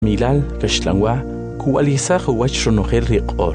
Milal Kashlanwa Kualisah Wach Ronogel Riqor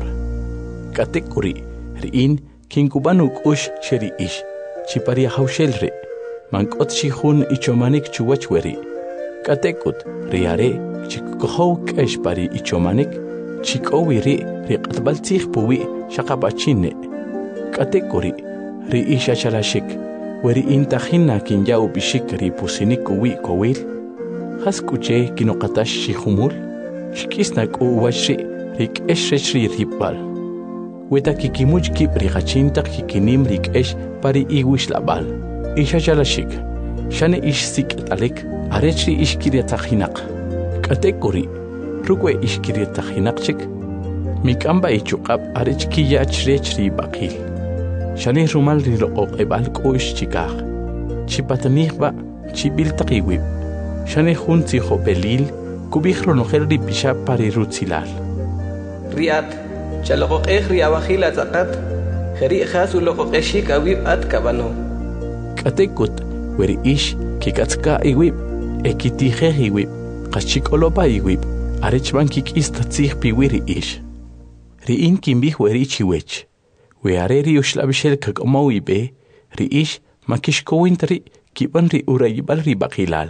Katekuri Rin Kinkubanu Kush Sheri Ish Chiparia Haushelre Mankot Shihun Ichomanik Chuachweri Katekut Riare Chikoho Keshpari Ichomanik Chikowiri Riqatbaltich Puwi Shakabachine Katekuri Ri Isha Chalashik Weri Intahina Kinyau Bishikri Pusinik Wi Kowil Haskuche kinokatash shihumul, shkisnak u washri rik eshri ribal. Weta kikimuch kip rihachinta kikinim rik esh pari iwish labal. Isha jalashik, shane ish sik alek, arechri ishkiriatahinak. Katekuri, rukwe ishkiriatahinakchik. Mikamba ichukab arechkiya achrechri bakil. Shane rumal rilok ebal koish chikah. Chipatanihba, chibil takiwib. Shane junti hopelil, kubijro nojer di pisha pari rutzilal. Riat, chalokok riabajila zakat, jeri jasu lokok eshik awib at kabano. Katekut, weri ish, kikatska iwib, ekitije iwib, kachikolopa iwib, arechban kikistatzih piwiri ish. Riin kimbih weri chiwech, weareri ushlabishel kakomawibe, ri ish, makishkowintri, kiban ri urayibal ribakilal.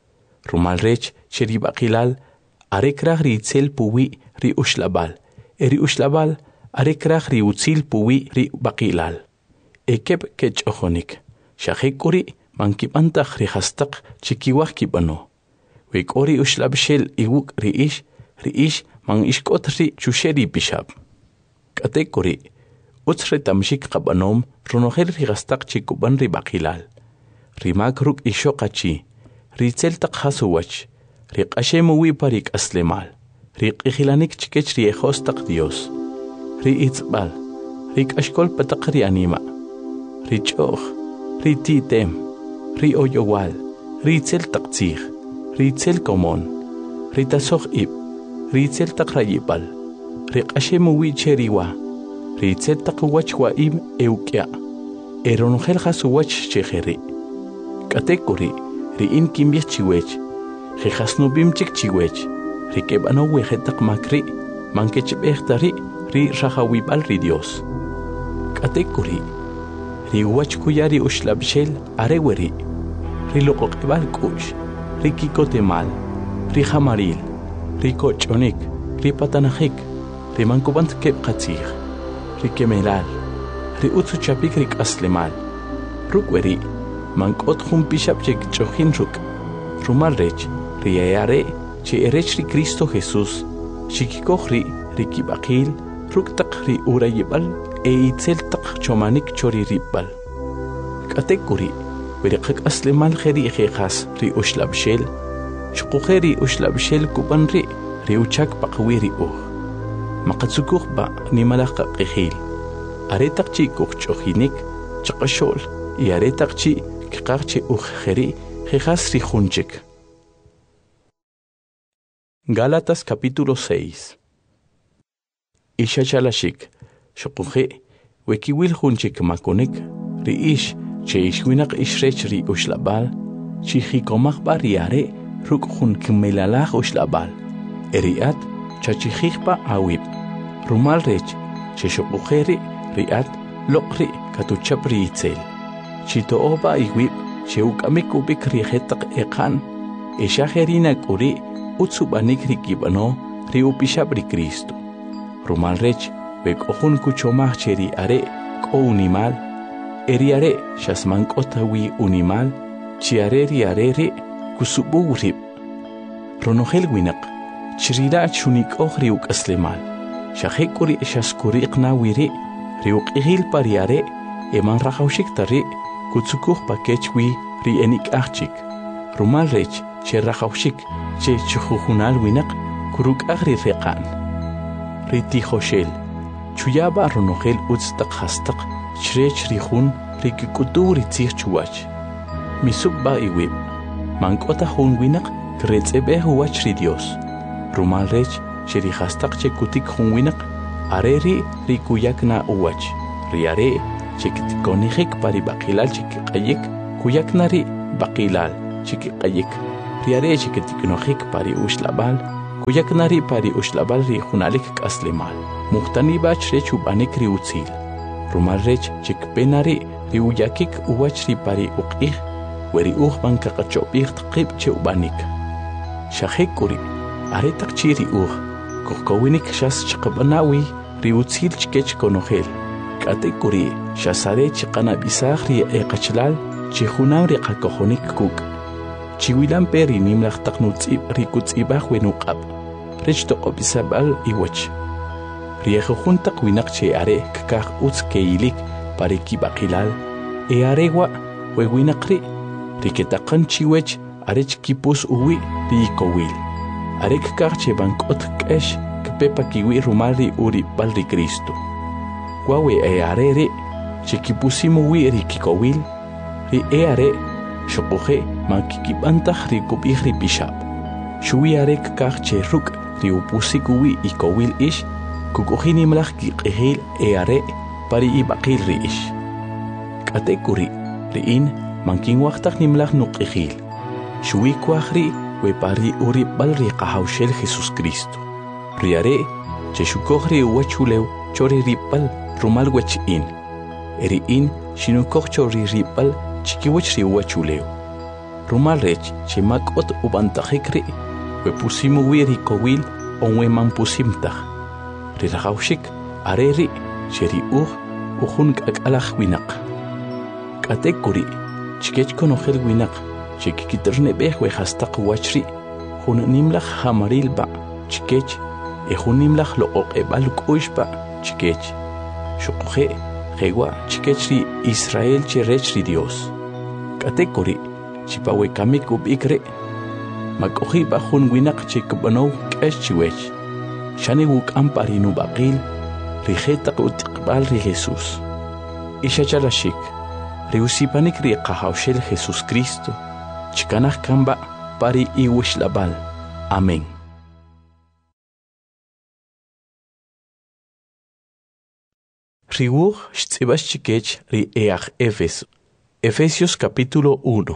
Rumalrech cheri bakilal arekrah ri itzel puwi ri ushlabal eri ushlabal arekrah ri utzil puwi ri bakilal ekep kech ojonik shahekuri mankipantah ri hastak chikiwah kibano wekori ushlabshel iwuk ri ish man ishkot ri chusheri bishab katekuri utsre tamshik qabanom ronogel ri hastak chikuban ri bakilal ri makruk ishoqachi Ritzel takhasuwach, riq ashemu parik aslemal, riq ihilanik chikech riejos tak Dios, ri itzbal, riq ashkol patakri anima, richoch, ri titem, ri oyowal, ritzel taktzich, ritzel komon, ritasoch ib, ritzel takrayibal, riq ashemu cheriwa, ritzel takwach wa ib eukya, eronogel hasuwach chejeri, katekuri, Riin kimbih chiwech, jejasnubim chik chiwech, rikebano wejetak makri, mankechbechtari, ri rajawibal ri Dios. Katekuri, ri wachkuyari ushlabshel areweri, ri lokokebal kush, ri kikotemal, ri jamaril, ri kochonik, ri patanajik, ri mankubant kebkatzich, ri kemelal, ri utsuchapik rik aslemal, rukweri, Mankot jumpishap chek chojin ruk. Rumalrech, riayare, che erech ri Cristo Jesús. Shikikohri, rikibakil, ruktak ri urayibal, itzel tak chomanik chori ribal. Katekuri, verikak aslemal jeri jejas ri ushlabshel. Shukujeri ushlabshel kubanri, ri uchak pakwiri Makatsukuh ba ni malaka qihil. Aretak chikuh chojinik, chakashol, y aretak chi Kikarche ujeri, jejas rijunchik. Gálatas capítulo 6. Isha chalashik, shokuje, wekiwil junchik makonik, ri ish, che ishwinak ishrech ri ushlabal, chihikomach bariare, ruk jun kimelalach ushlabal, eriat, chachihikpa awib, rumal rech, che shokujeri, riat, lokri, katuchapri itzel. Chito oba iwib, cheukamikubik rijetak ekan, eshajerina kuri, utsubanik rikibano, riupishabri Cristo. Rumalrech, bek ojun kuchomach cheri are, ko unimal, eriare, shasmankotawi unimal, chiare riarere, kusubu rib. Ronogel winak, chirira chunik oh riuk aslemal, shahekuri eshaskuriq na wiri, riuk ihil pariare, eman rajaushik tari, Kutsukuh pakechwi ri enik achik. Rumalrech, che rajaushik, che chujunal winak, kuruk agri reqan. Riti hoshel, chuyaba ronogel utstak hastak, chrech rihun, rikikutu ritzir chuwach. Misubba iwib, mankota hun winak, kretzebe huwach ri Dios. Rumalrech, che rihastak che kutik hun winak, areri rikuyak na uwach, riare, Chiktikonijik pari bakilal chikikayik, kuyaknari bakilal chikikayik. Riare chikitiknojik pari ushlabal, Uyaknari pari ushlabal ri junalik kaslemal. Muhtani bach rech ubanik ri utzil. Rumal rech chikpenari ri uyakik uwach ri pari uqih. Weri uqban kakachopih tqib che ubanik. Shahekuri, aretak chi ri Kokowinik shas chqabanawi ri utzil chkech konogel. Katekuri shasare chqana bisah ri eqachlal chihunam ri qakojonik kuk. Chiwilan peri nimlaq taqnutzib ri kutzibah wenuqab. Rech toqobisabal iwach. Riejujun taqwinaq che are kakaj utz keilik pariki baqilal. E arewa wewinaqri riketaqan chiwech arech kipus uwi ri ikowil. Arek kakche bankot kesh kepepa kiwi rumali uri balri Cristo. Wawe e arere chikipusimu wi ri kikowil ri e are shokoje mankikibantah ri kubih ri bishab. Shui arek kakche ruk ri upusikuwi ikowil ish kukuhini malak kikehil e are pari ibaqil ri ish. Katekuri ri in mankin waqtak nimlak nuqihil. Shui kwahri we pari uri balri qahawshel Jesus Cristo. Riare cheshukohri uwachulew chori ripal rumal wachin. Eri in shinukoh chori ripal chikiwach ri uwachulew. Rumal rech chemakot ubantajikri we pusimu wiri kowil onwe man pusimtah. Rirahawshik areri cheri uhun kakalach winak. Katekuri chikech konogel winak. Chikiterne behwe hastaq wachri hun nimlach hamarilba chikech e hun nimlach loqoq ebal kuishba chikech shuqje jewa chikechri Israel cherechri Dios katekori chipawe kamik ubikre makohi ba hun winak chikbano keshchiwech shani wuk amparinu baqil rijeta utiqbal ri Jesus ishachalashik riusipanik ri qahawshel Jesus Cristo Chikanah kamba pari iwishlabal. Amén. Riwuj shtzibas chikech ri each Efesios capítulo 1.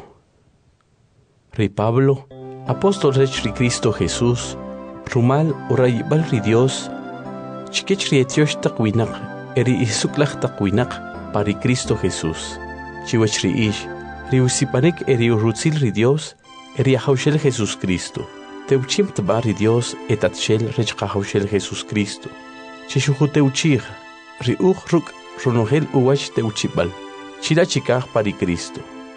Ri Pablo, apóstol rech ri Cristo Jesús, rumal urayibal ri Dios, chikech ri etiosh taqwinak, eri isuklach taqwinak pari Cristo Jesús. Chiwech ri ish, Riusipanek eri urutzil ri Dios, eri ahaushel Jesus Cristo. Teuchim tbar ri Dios etatshel rech ahaushel Jesus Cristo. Chishuhu teuchig, ri ruk ronogel uwach teuchibal. Chila chikaj pari Cristo.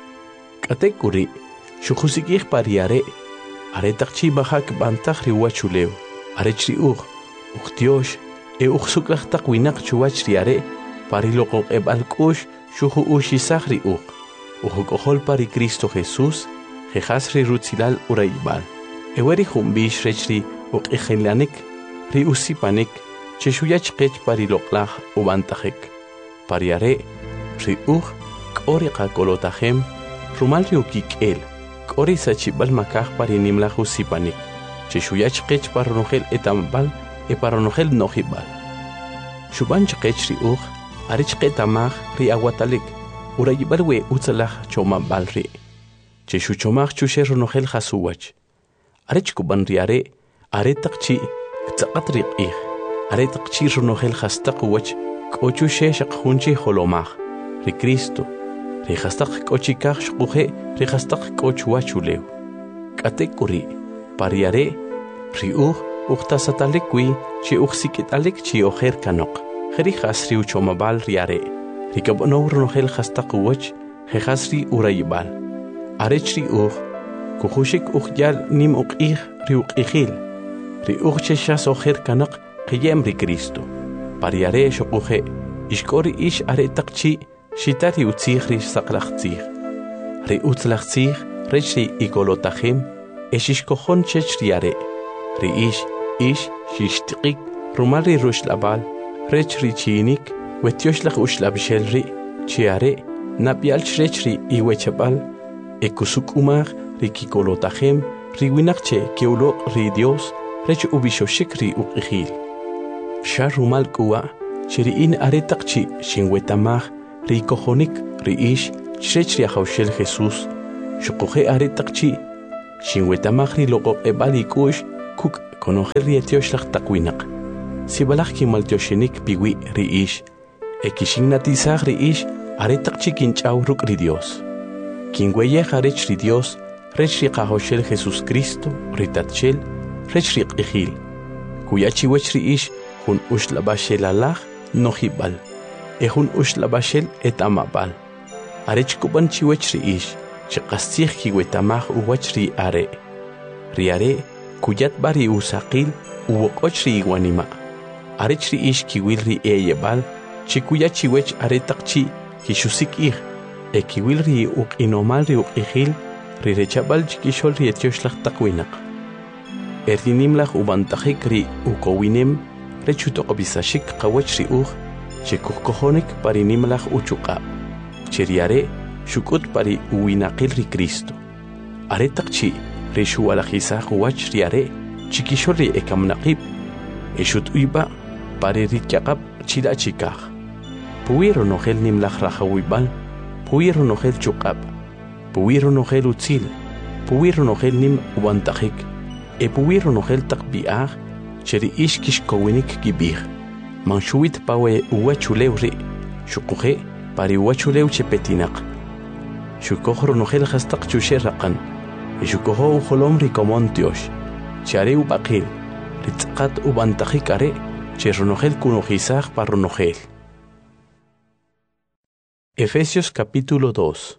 Katekuri, shuhusikij pari aretakchi bahak bantach ri uwachuleu. Arech ri uchtiosh, suklach takwinak chuwach ri pari loqoq ebal kush, shuhu ushisach ri Ujukohol pari Cristo Jesús, jejasri rutzilal uraibal. Eweri jumbish rechri uqijenlanik, ri usipanik, cheshuyach kech pari loklaj ubantajek. Pariare, ri kori kakolotajem, rumal ri ukikel, kori sachibal makaj pari nimlaj usipanik, cheshuyach kech paronogel etambal, paronogel nojibal. Shubanch kech ri arich ketamaj ri aguatalik, Urayibalwe utzalach choma balri. Cheshu chomach chusher nogel hasuwach. Arech kuban riare, aretakchi, ktaqatriq ih. Aretakchi nogel hastakuwach, kochu sheshak hunchi holomach. Ri Cristo. Ri hastak kochikach shkuhe, ri hastak kochuachulew. Katekuri, pariare, ri uchtasatalekwi, chi uchsikitalik chi oher kanok. Heri hasri uchomabal riare. Rikabono ronogel hastakuwach, jejasri urayibal. Arechri kuhushik yal nim ri uqihil. Ri cheshas ojer kanak, qiyem ri Cristo. Pariare shokuje, ishkori ish aretakchi, shitari utzihri saklachtzih. Ri utzlachtzih, rechri ikolotajem, eshishkohon chechriare. Ri ish, shishtiqik, rumari rushlabal, rechri chinik, Wetioslach ushlabshelri, chiare, napial chrechri iwechabal, ekusukumar, rikikolotajem, riwinakche, keulo ri Dios, rech ubishoshikri uqihil. Sharumal kuwa, chiriin aretakchi, shinwetamaj, rikohonik, riish, chrechri ahaushel Jesús, shukoje aretakchi, shinwetamaj ri loqo ebalikush, kuk conocer rietiosh lak takwinak. Si balak ki maltioshenik piwi riish, ekishinatizag riish aretak chikinchaw ruk ri Dios. Kingweye harech ri Dios, rech riqahoshel Jesus Cristo, ritatchel, rech riqihil. Kuyachiwech riish, hun ushlabashel alah, nohibal. Ehun ushlabashel et amabal. Arech kuban chiwech riish, chiqastih kiwetamah uwach ri are. Riare, kuyat bari usaqil, uwokoch ri iwanima. Arech riish kiwil ri eyebal, chikuyachiwech aretakchi, kishusik ih. Ekiwil ri uq inomal ri uqihil, ri rechabal chikishol ri etioshlag takwinak. Erdinimlag ubantajik ri ukowinem, rechutoqobisashik qawach ri uq, chikukohonik parinimlag uchuqa. Cheriare, shukut pari uwinaqil ri Cristo. Aretakchi, ri shuwalajisaj uwach riare, chikishol ri ekamnaqib. Eshut uyba, pari rikyaqab chilachikaj. Puwiro nogel nimlag rajawibal, puwiro nogel chuqab, puwiro nogel utzil, puwiro nogel nim ubantajik, puwiro nogel takbiaj, cheri ishkish kowinik gibij. Manshuit pawe uwachulew ri, shukuje pari uwachulew chepetinaq. Shukohro nogel hastak chusherraqan, shukoho ujolom ri komontiosh, chare ubaqil, ritzqat ubantajik are, cherronogel kunojizaj parronogel. Efesios capítulo 2.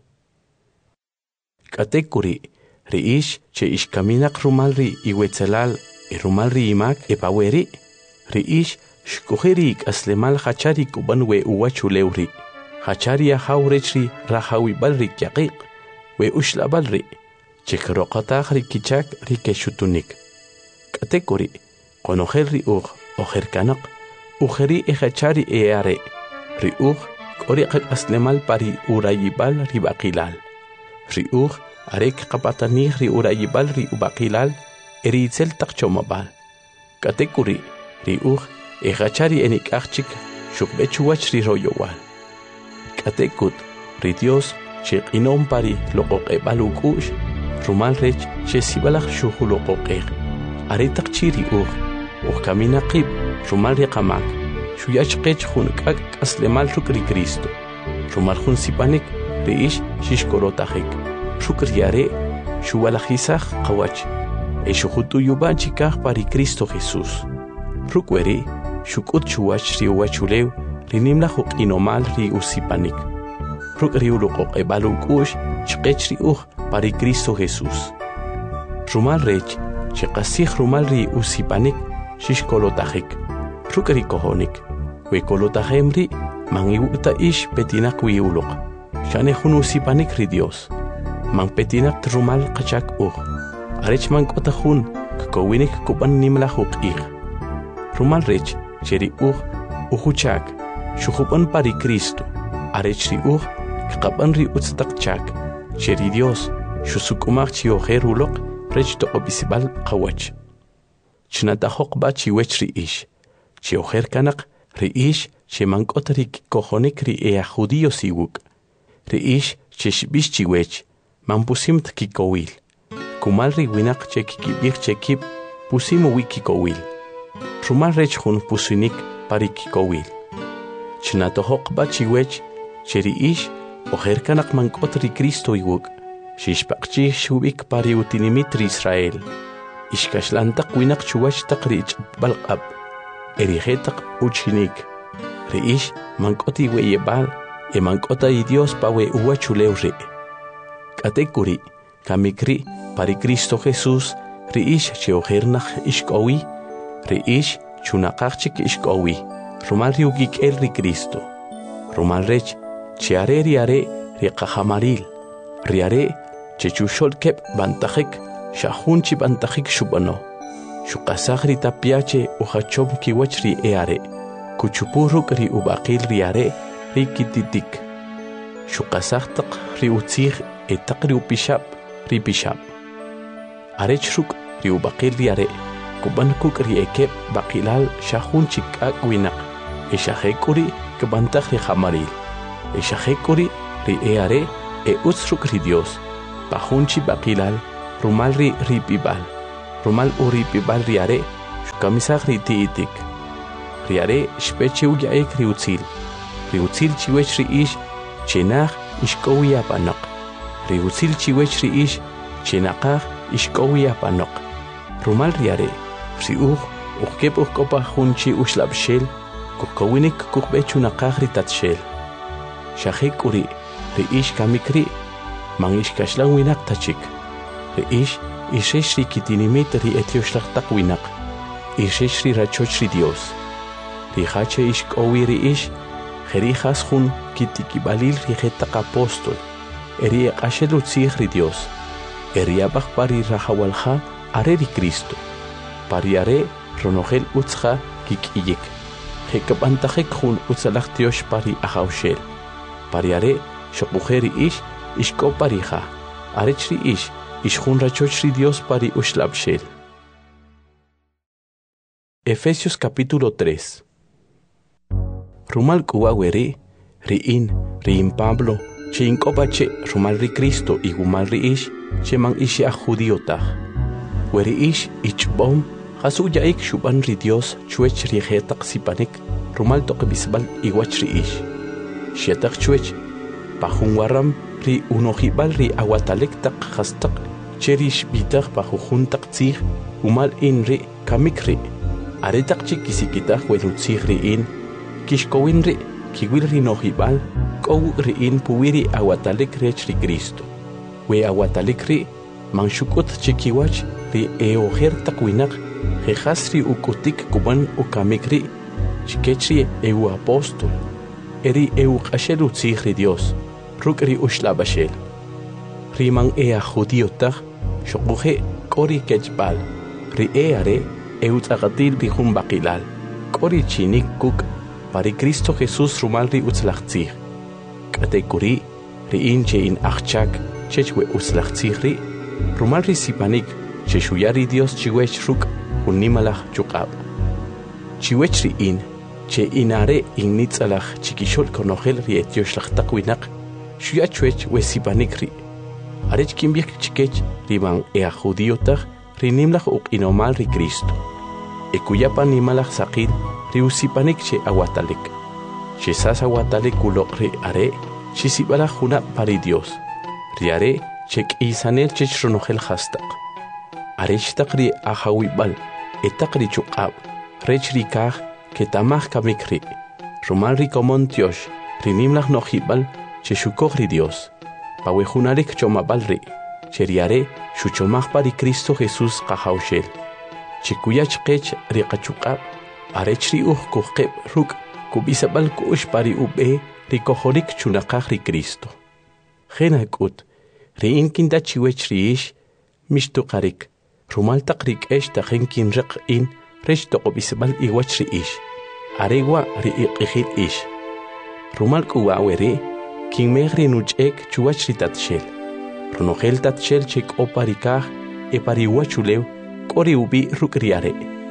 Katekuri, riish che ishkaminak rumalri iwetzelal rumalri imak epaweri, riish shkujerik aslemal hachari kubanwe uwachulewri, hachari ahawrechri rahawibalri kyaqiq, we ushlabalri, chekroqatajri kichak rikeshutunik. Katekuri, konojelri ojerkanak, ujeri ehachari eare, riuj, Oriqak aslemal pari urayibal ri baqilal. Riuj arek qapatanij ri urayibal ri ubaqilal eritzel taqchomabal. Katekuri riuj egachari enikachik shukbechuwach ri royowal. Katekut ri Dios chiqinom pari loqoqebal ukush rumal rech chesibalaj shuhuloqoqej. Aretaqchi riuj ukaminaqib rumal riqamak. Shuyachqech junkak aslemal rukri Cristo. Rumar jun sipanik reish shishkorotajik. Shukriare shuwalajizaj qawach. Eshuhutu yubanchikaj pari Cristo Jesús. Rukweri shukut chuwach ri uwachulew rinimla huq inomal ri usipanik. Rukri uluqoqebal ukush chqech ri uj pari Cristo Jesús. Rumal rech chiqasij rumal ri usipanik shishkolotajik. Rukri kohonik. Wekolotajemri mangiwuta ish petinak wiuluk. Shane junusipanik ri Dios. Man petinak trumal qachak uj. Arech man kotajun kkowinik kupan nimla huqij. Rumal rech cheri uj ujuchak. Shujupan pari Cristo. Arech ri uj kqapan ri utstakchak. Cheri Dios shusukumaj chiojer uluk rech toqobisibal qawach. Chnatajoq ba chiwech ri ish. Chiojer kanak riish che mankotrik kohonik ri ea judío siwuk. Riish che shbish chiwech, mampusimt kikowil. Kumal ri winak che kikibik che kip, pusimu wikikowil. Rumal rech hun pusinik pari kikowil. Chnatohok ba chiwech, che riish ojerkanak mankot ri Cristo iwuk. Shishpakchi shubik pari utinimit ri Israel. Ishkashlantak winak chuwach tak ri balqab. Erigetak uchinik. Reish mankoti weyebal mankota y Dios pawe uwachulewri. Katekuri kamikri pari Cristo Jesús reish cheojernach ishkowi. Reish chunaqachik ishkowi. Rumal riugik el ri Cristo. Rumal rech chiare riare riqahamaril. Riare chechushol kep bantajik shahunchi bantajik shubano. Shukasagri tapiache uhachom kiwachri eare. Kuchupuruk ri ubaqil riare ri kititik. Shukasagtak ri utzig etak ri upishap ri pishap. Arechruk ri ubaqil riare. Kubankuk ri ekep baqilal shahunchik akwinak. Eshahekuri kebantag ri hamaril. Eshahekuri ri eare utzruk ri Dios. Pahunchi baqilal rumal ri pibal. Rumal uripibal riare, shukamisag ritiitik. Riare shpeche uyaek riutzil. Riutzil chiwech riish, chenach ishkowiya panok. Riutzil chiwech riish, chenakach ishkowiya panok. Rumal riare, riuch, ukep ukkopa hunchi ushlabshel, kukowinik kukbechunakach ritatshel. Shachik uri, riish kamikri, mangishkashlang winak tachik. Riish, ishesh rikitinimit ri etioshlachtak winak. Ishesh ri rachoch ri Dios. Rihache ishkowi riish, Jerijas hun kitikibalil rijetak apóstol. Eri ekashel utzig ri Dios. Eri abach pari rahawalha are ri Cristo. Pari are ronogel utzha kikiyik. Jekabantajek hun utzalach Dios pari ahaushel. Pari are shokbujeri ish ishko parija. Arechri ish hun rachoch ri Dios pari ushlabshel. Efesios capítulo 3. Rumal kuwaweri, riin Pablo, che inkopache rumal ri Cristo y gumal ri ish, che man ishi a judiotah. Weri ish ichbom, hasu yaik shuban ri Dios, chuech ri jetak sipanik, rumal toque bisbal iwach ri ish. Shetak chuech, pahun waram ri unojibal ri awatalek tak hastak, cherish bitak pahujuntak tzig, gumal in ri kamikri. Aretak chikisikitak welutzig ri in, Kishkowinri, kiwilri nojibal, kow riin puwiri awatalik rech ri Cristo. We awatalikri, manshukut chikiwach, ri eoher takwinak, jejasri ukutik kuban ukamikri, chikechri eu apóstol. Eri eu kashel utzig ri Dios, ruk ri ushlabashel. Riman ea judiotak, shokuje kori kechbal, ri eare eu tagatil ri humbakilal, kori chinik kuk, Pari Cristo Jesús rumalri utzlachtzig. Katekuri, riin che in achchak, chechwe utzlachtzigri, rumalri sipanik, che shuyari Dios chiwech ruk, unimalach chukab. Chiwech riin, che inare in nitzalach chikishol konogel ri etioshlachtak winak, shuyachwech we sipanik ri. Arech kimbiak chikech, riban ea judiotach, rinimlach uk inomal ri Cristo. Ekuyapan nimalach sakil, riusipanik che awatalik. Che sas awatalik ulok ri are, che sibala juna pari Dios. Ri are, che k'isanel che chronogel hastak. Are shtak ri ahawibal, etak ri chukab, rech ri kaj, ke tamach kamikri. Rumal ri komon tiosh, ri nimlach nojibal, che shukog ri Dios. Pawe junalik chomabal ri, che ri are, shuchomach pari Cristo Jesús kahaushel. Che kuyach kech ri kachukab, Arechri kuhkeb ruk kubisabal kush pari ube rikohorik chunakach ri Cristo. Genakut, riin kinda chiwech riish, mishtukarik, rumal takrik esh tajen kinrak in, resh tokobisabal iwach riish. Aregwa riiqihil ish. Rumal kuwaweri, kinmegri nuchek chuwach ritatshel. Runogel tatshel chek oparikah, e pariwachulew, kori ubi ruk riare.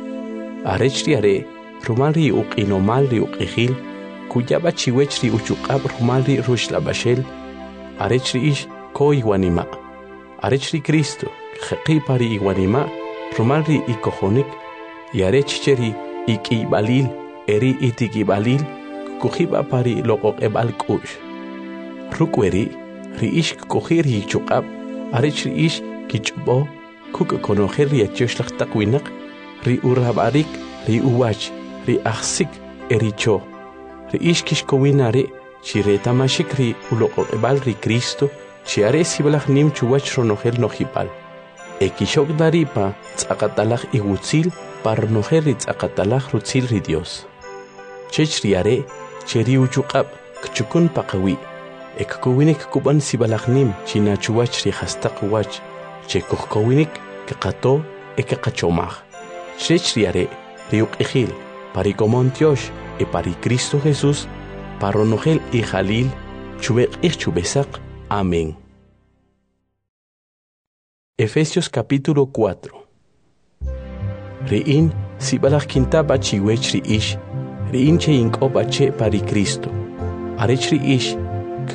Arechri are, rumalri uk inomalri uk ihil, kuyaba chiwechri uchukab rumalri rushlabashel, arechri ish ko iwanima. Arechri Cristo, jeqi pari iwanima, rumalri ikohonik, y arechri ikibalil, eri itikibalil, kujiba pari lokok ebal kush. Rukweri, ri ish kohiri chukab, arechri ish kichubo, kuk konoheri etioslach takwinak, ri urabarik, ri uwach, ri achsik, ericho. Ri ishkishkowinare, chi retamashik ri ulokobal ri Cristo, chi are sibalach nim chuwach ronogel nojibal. Ekishok daripa, tzakatalach igutzil, par nogel ri tzakatalach rutzil ri Dios. Chech ri are, che ri uchukab, kchukun pakawi. Ekkowinik kuban sibalach nim, china chuwach ri hastak wach, che kuhkowinik, kekato, ekekachomach. Chech ri are, riuk ejil, pari komontiosh, e pari Cristo Jesús, paronogel y jalil, chubek y chubesak. Amén. Efesios capítulo 4. Riin, sibalach kintaba chiwech riish, riin che inkobache pari Cristo. Arech riish,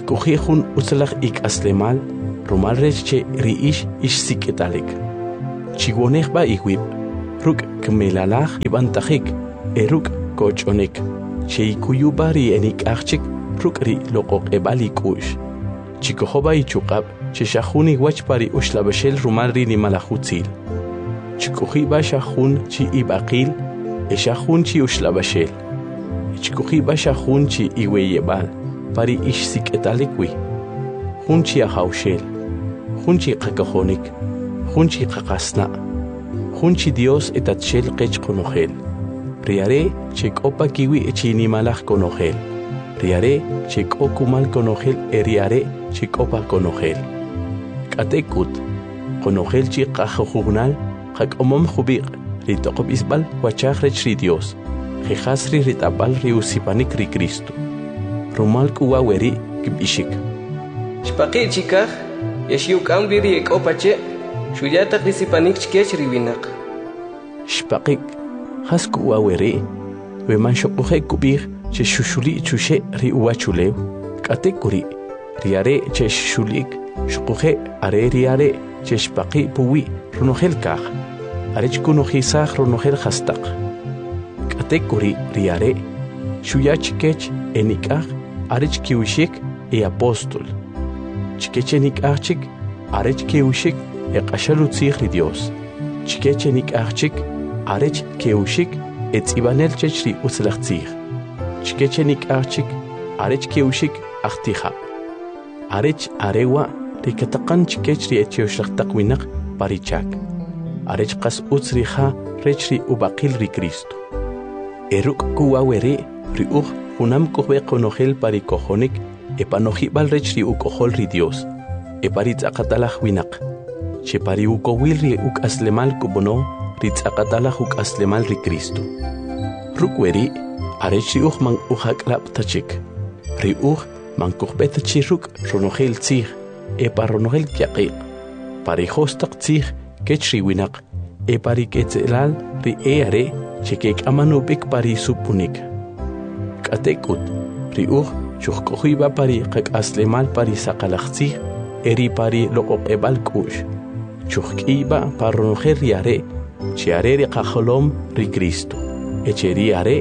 kukujehun utzalach ik aslemal, rumal rech che riish ish siketalik. chiwonej ba iwib ruk kmelalaj ibantajik eruk kochonek cheikuyubari enik achik ruk ri loqoq ebali kush chikohoba ichukab cheshahuni wachpari ushlabashel rumalri ni malahutzil chikuhiba shahun chi ibaqil eshahun chi ushlabashel chikuhiba shahun chi iweyebal pari ishsik etalikwi hunchi ahaushel hunchi qakahonik hunchi qaqasna hunchi Dios etatshel qech konogel riare chekopa kiwi echini malaj konogel riare chekokumal konogel eriare chekopa konogel katekut konogel chi qajojugnal qakomom jubiq ritoqob isbal wachajrech ri Dios jejasri ritabal riusipanik ri Cristo rumal kuwa weri kibishik Shpaqi chikaj yashiukam biri ekopache shuyata risipanik chkech riwinak Shpaqik hasku wawere we man shoqoje kubir che shushuli chushe ri uachulew katekuri riare che shulik shoqoje are riare che shpaqi puwi runogel kaj are chkunojisaj runogel hastaq katekuri riare shuyach kech enikaj are chkiwishik e apóstol chikechenik achik arech keushik e qashalutzig ri Dios chikechenik achik arech keushik et ibanel chechri utzlachtzig chikechenik achik arech keushik achtija arech arewa rikataqan chikechri etioshaqtaqwinaq parichak arech qas utzrija rechri ubaqil ri Cristo eruk kuwawere ri uj hunam kuhbe qonogel parikojonik epanojibal rechri ukojol ri Dios eparitzacatalaj winak chepari ukowil ri ukaslemal kubono ritzacatalaj ukaslemal ri Cristo rukweri arechri uj man ujaklap tachik ri uj man kuhbet chiruk ronogel tzig eparonogel kyaqiq parijostaq tzig kechri winak epariketzelal ri eare chekek amanubik pari supunik katekut ri uj Chukkohiba pari qak'aslemal pari saqalaqtzij eri pari loqoqebal k'u'x chukkiba parronojel riare chiare ri qajolom ri Cristo echeri are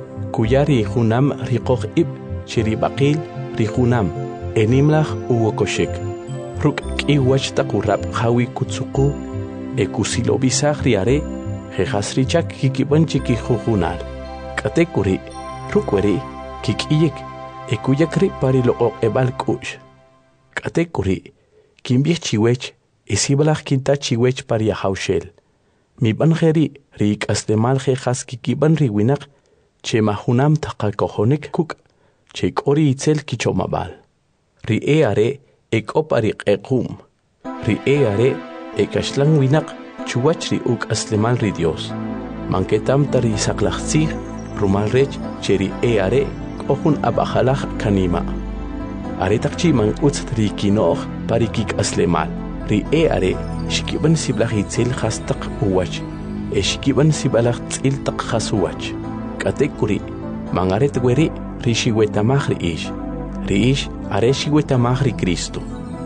kuyari junam riqoj ib chiri baqil ri junam enimlaj uwokoshek ruk k'iwach taqurab jawi kutsuqu ekusilobisaj riare jejasrichak kikiban chikijujunal katekuri rukweri kik'iyik ekuyakri pari loqoq ebal k'u'x katekuri kimbij chiwech isibalaj kinta chiwech pari ahawshel mibanjeri ri ik'aslemal jejas kikiban ri winaq chema junam taqakojonik kuk chek'ori itzel kichomabal ri are ek'o pari q'equm ri are ekaxlan winaq chuwach ri uk'aslemal ri Dios manketam tari saqlajtzij rumal rech cheri are Ojun abajalaj kanima. Aretaqchi man utzri kinoj parikik aslemal. Ri are shikiban siblaj itzel hastaq uwach. Shikiban sibalaj tzil taq hasuwach. Katekuri man aret weri ri shiwetamaj ri ish. Ri ish are shiwetamaj ri Cristo.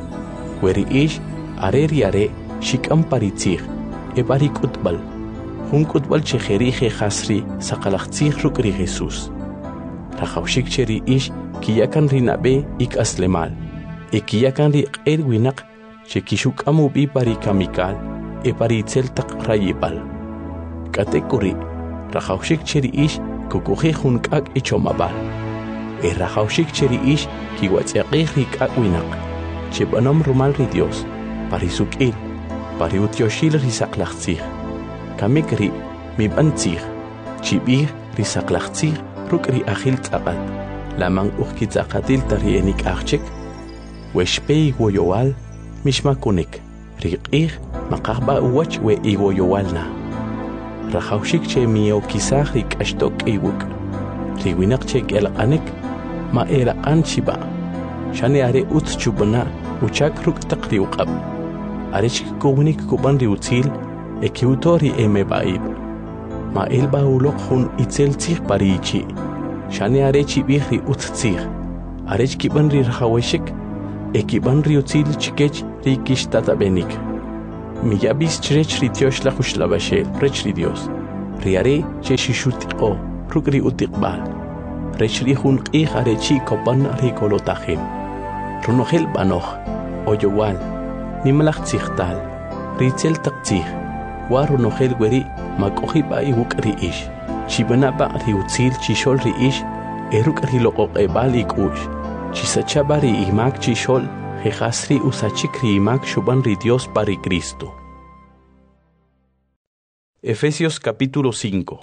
Weri ish are ri are shikam paritzij. E parikutbal. Hun kutbal chejeri jejasri saqalajtzij ruk ri Jesús. Rajawshik cheri ish kiyakan rinabe ik aslemal kiyakan ri q'erwinaq chekishuk amubi pari kamikal pari tzeltaq rayibal katekuri rajawshik cheri ish kukuji jun k'ak ichomabal rajawshik cheri ish kiwatz'yaqij ri k'akwinaq chepanom rumal ri Dios pari suk'il pari utyoshil ri saqlajtzij kamik ri mib'antzij chib'ij ri saqlajtzij ruk ri ajil tz'aqat laman uj kitz'aqatil tari enik ajchik wexpey woyowal mixmakunik ri q'ij maqajba uwach we iwoyowalna rajawxik che miyokisaj ri k'axtok k'iywuk ri winaq che k'elaq'anik ma eraq'an chiba xani are utz chubana uchak ruk taq ri uq'ab are chkikuwnik kuban ri utzil ekiwto ri emeba'ib ma elba uloq jun itzel tzij parichi xani are chibij ri utz tzij are chkiban ri rajawexik ekiban ri utzil chikech ri kixtatabenik miyabis chrech ritiosh la khushlavashel rech Dios riare che shishutiqo rukri utiqbal rech rihun qih arechi kopan rikolotajem runohel banoh oyowal nimlach tsikhtal ritzel taqtih warunohel weri makohiba iwukri ish chibanaba riutzil chishol ri ish eruk riloqoqebal ikush chisachabari imak chishol jehasri usachikri imak shuban ri Dios pari Cristo. Efesios capítulo 5.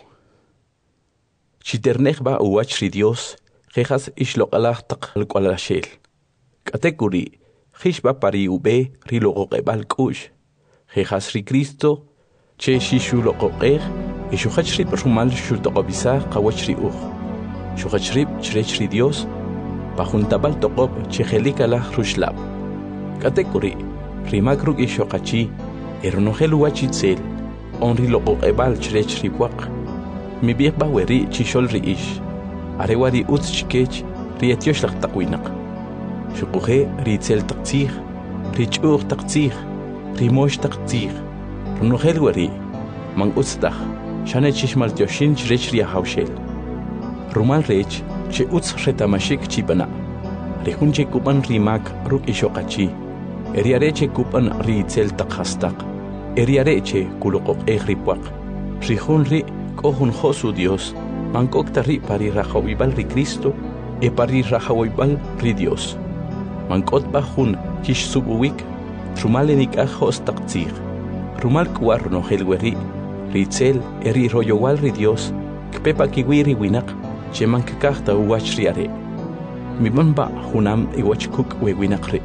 Chiternechba uach ri Dios jejas ishloqalach taqalqualashel katekuri jishba pari ube riloqoqebal kush jejas ri Cristo che shishuloqoqej ishuchachri rumal shultoqobisa qawachri uj shuchachri chrechri Dios pajuntabal toqob chejelikala rushlab katekuri rimakruk ishoqachi ernohel wachitzel onri loqoqebal chrechri waq mibieqba weri chishol ri ish arewari utschkech rietiosh laqtaqwinaq shuquje ritzel taqtzij richuq taqtzij rimosh taqtzij runohel weri man utstaj shane chishmal tioshin chrech ri hawshel rumal rech che utz retamashik chibana rehunche kupan rimak ruk ishoqachi eriareche kupan ritzel taqhastaq eriareche kuluqoq ehripwaq rihun ri kohun josu Dios mankokta ri pari rajawibal ri Cristo e pari rajawibal ri Dios mankotba hun kish subuwik rumalenik ajos taqtzig rumal kuar no helweri ritzel eri royowal ri Dios kpepa kiwiri winak cheman kakahta uwachriare mibanba hunam iwachkuk wewinaqri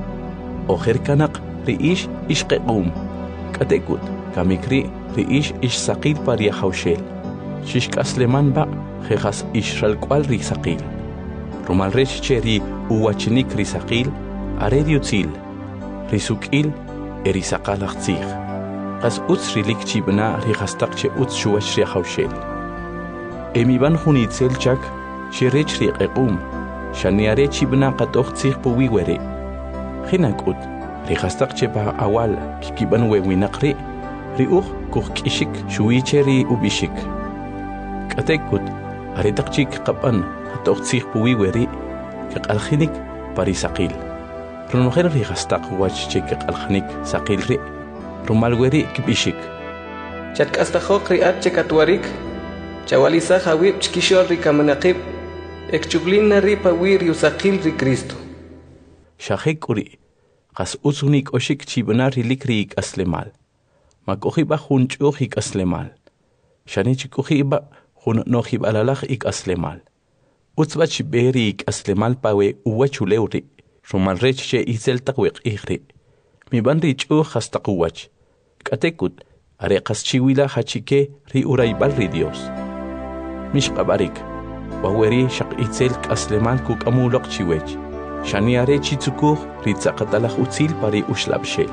ojerkanaq ri ish ishqequm katekut kamikri ri ish saqil paria hawshel shishkasleman ba jejas ishralqual ri saqil rumal rech cheri uwachnik ri saqil arediutzil ri sukil eri saqalaqtzig qas utsrilik chibna ri hastaq che utz shuwach ri hawshel emiban hunitzel chak shirech ri qequm shaniare chibna qatoqtzig puwiwere khinakut ri hastaq che ba awal kikiban wewinaqri ri uq kuqkishik shuicheri ubishik katekut aritaqchik qaban qatoqtzig puwiweri qalkhinik parisaqil runoher ri hastaq wach che qalkhinik saqil ri rumalweri kibishik chatk'astajok ri'at chekatwarik chawalisa hawib chkishol ri kamanaqib ekchublina ri pawir yusaqil ri Cristo shahekuri qas usunik oshik chibna ri likri aslemal makohiba hunchuh ik aslemal shanichi kohiba hun nohib alalakh ik aslemal utsba chiberi ik aslemal pawe uwachuleuri rumal reche izel taqwiq ihri mi banri chuh hastaqwach katekut are qas chiwila hachike ri uraybal ri Dios mish qabarik waweri shaq itzel aslemal kuk amuloq chiwech shaniare chitsukuh ri tsaqatalakh utzil pari ushlabshel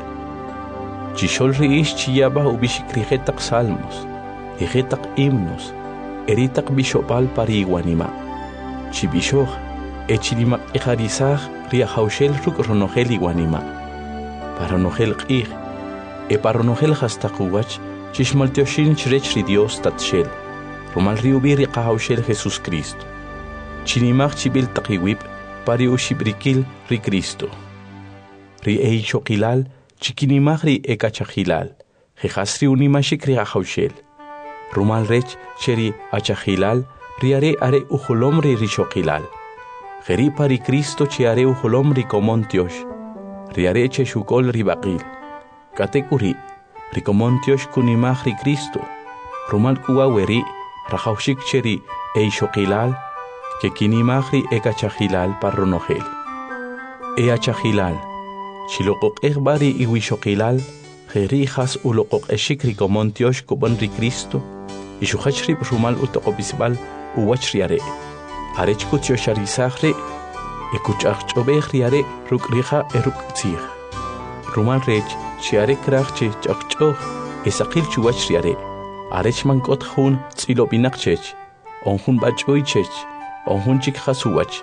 chishol ri ish chiyaba ubishikri hetaq salmos hetaq himnos eritaq bishopal pari wanima chibishoh echilimaq iharisaj ri hawshel ruk ronohel iwanima para nohel qih para nohel hastaqwach chishmaltioshin chrech ri Dios tatshel rumal riubiri qahawshel Jesus Cristo chinimaq chibil taqiwib pari ushibrikil ri Cristo ri eichokilal chikinimaq ri ekachahilal jehasri unimashik ri qahawshel rumal rech cheri achahilal riare are ujolom ri rishokilal jeri pari Cristo chiare ujolom ri komontiosh riare cheshukol ri baqil katekuri rikomontiosh kunimaj ri Cristo rumal kuwa weri rajawshik cheri eishokilal que kinimaj ri ekachahilal parronohel eachahilal chiloqoq bari iwishokilal jerijas uloqoq eshik rikomontiosh kuban ri Cristo ishuhachri rumal utoqobisbal uwachriare arechkutiosharisaje ekuchachobej riare rukrija eruktzig rumal rech chiare krachche chachchoj esaqil chuwach riare arechman kot hun tsilobinaqchech onhun bachoichech onhun chikhasuwach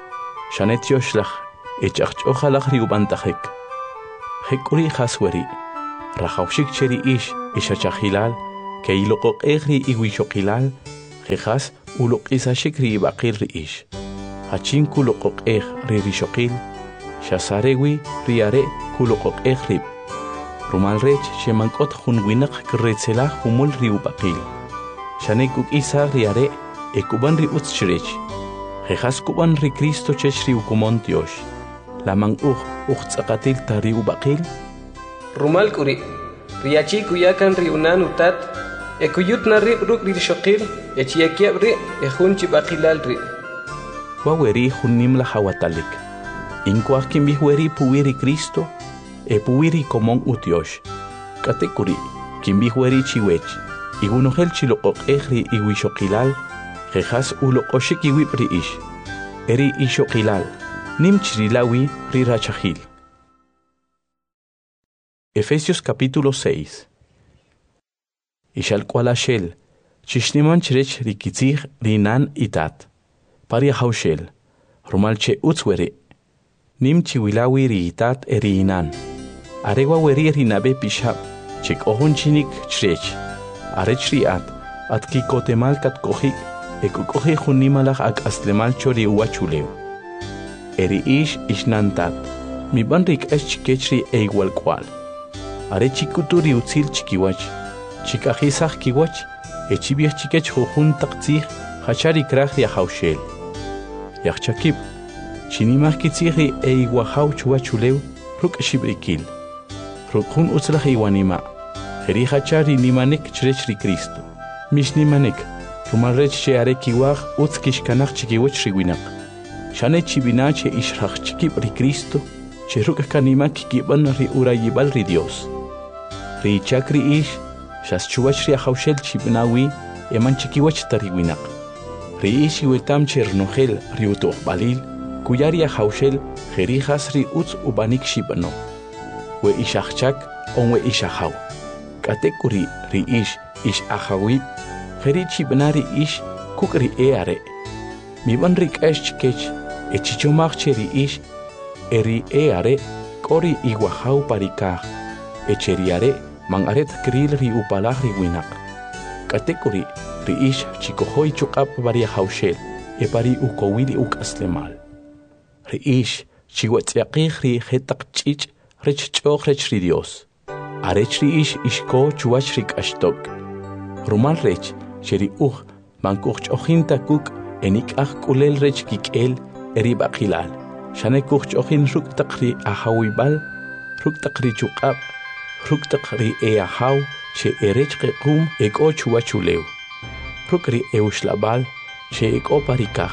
shanetioshlah echachchojalaj riubantajek hekuri hasweri rajawshik cheri ishachajilal que iloqoq ri iwishoqilal jejas uloqisashik ri ibaqil ri ish hachin kuloqoq ri rishoqil shasarewi riare kuloqoq rib rumal rech shemankot junwinaq kretsela humul ri ubaqil shanekuk isa riare ekuban ri utschrech jejas kuban ri Cristo chech ri ukumontiosh lamang tsaqatil tari ubaqil rumal kuri riachi kuyakan ri unan utat ekuyut na rib ruk ri shoqil echiakiab ri ejunchi baqilal ri waweri junimla hawatalik inkuaj kimbihweri puwiri Cristo puwiri komon utiosh katekuri kimbihweri chiwech igunohel chiloqoq ri iwishoqilal jejas uloqoshik iwib ri ish eri ishoqilal nimchrilawi ri rachajil. Efesios capítulo 6. Ishal kwalashel chishniman chirech rikitzig rinan itat paria haushel rumalche utzwere nim chiwilawi ri itat eriinan arewa weri rinabe pishab chik ohon chinik chrech arech riat at kikotemal kat kohik ekukohi junimalaj ak aslemal chori uachulew eri ish ishnantat mi banrik eschkechri igual kwal are chikuturi utzil chikiwach chikajisaj kiwach echibiach chikech jujun taqtzij hachari kraj ya haushel yachchakib chinimaj kitziji iguajaw chuachulew ruk shibrikil rukjun utzlaj iwanima jeri hachari nimanek chrechri Cristo mish nimanek rumalrech che are kiwaj utzkishkanaj chikiwach riwinaq shane chibinache ishraj chikib ri Cristo che ruk kanima kikiban ri urayibal ri Dios ri chakri ish shas chuwach ri haushel chibnawi eman chikiwach tariwinaq ri ish wetam chernogel ri utoqbalil kuyari haushel jeri hasri utz ubanik shibano we ishachak onwe ishahaw katekuri ri ish ahawi jeri chibnari ish kukri eare mi ban rik eschkech echichomach cheri ish eri eare kori iguahaw parikaj echeriare mangaret kril ri upalah ri winaq katekuri ri ish chikohoy chuqap varia haushel pari ukowili ukaslemal ri ish chiwatzaqij ri jetaq ch'ich rech ch'oq rech ri Dios arech ri ish ishko chuwach ri k'ashtok rumal rech cheri mankuj ch'ojin takuk enik'aj k'ulel rech kik'el eri baqilal shane kuj ch'ojin ruk taq ri ahawibal ruk taq ri chuqab ruk taq ri eahaw che erech qequm ek'o chuwachulew ruk ri eushlabal che ek'o parikaj